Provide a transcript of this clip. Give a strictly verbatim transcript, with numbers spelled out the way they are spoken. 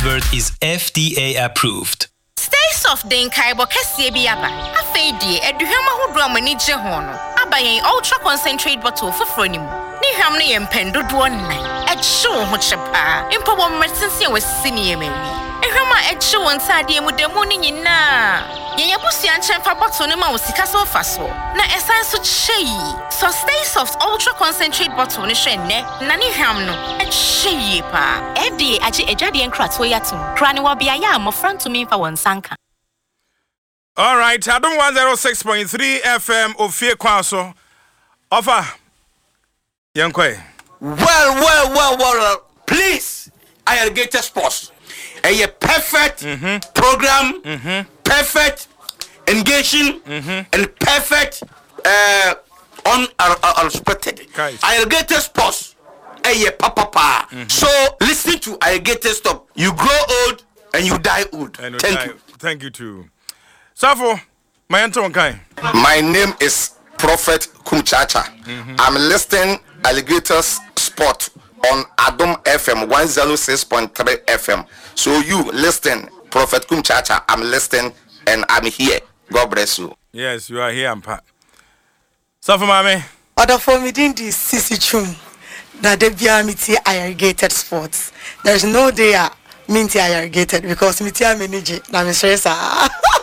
birth is F D A approved. Stay soft den kaibo kese bi aba. Afeedi eduhwam ahodo amani je ho no. Aba yen ultra concentrate bottle foforo ni mu. Ni hwam ne yen pendodo nnan. E hye ho chepa. Impo bo mertense we sini yemewi. Ehwama e hye won sade mu demu ni nyina. Yen yabusia nchemfa bottle ne ma wo sika so faso. Na esan so hye. So stay soft ultra concentrate bottle ne hwe ne. Na ni hwam no e hye pa. F D A age edwade enkrato yatum. Kra ne wo bia ya amofra ntumi mfa won sanka. All right, Adom one oh six point three F M Ofie Kwaso. Offer. Yankwe. Well, well, well, well. Please, Irrigated Sports. A perfect mm-hmm. program, mm-hmm. perfect engaging, mm-hmm. and perfect uh, unexpected. Irrigated Sports. A papa pa. Mm-hmm. So listen to Irrigated Stop. You grow old and you die old. Thank die. you. Thank you too. Safo, my Anton Kai. My name is Prophet Kumchacha. Mm-hmm. I'm listening Alligators Sport on Adom F M one oh six point three F M. So you listen, Prophet Kumchacha. I'm listening and I'm here. God bless you. Yes, you are here, Ampa. Safo, mami. Other for me, didn't this Sisi Chum that they be amity Irrigated Sports. There's no day minty irrigated because minty manage. Na me stress.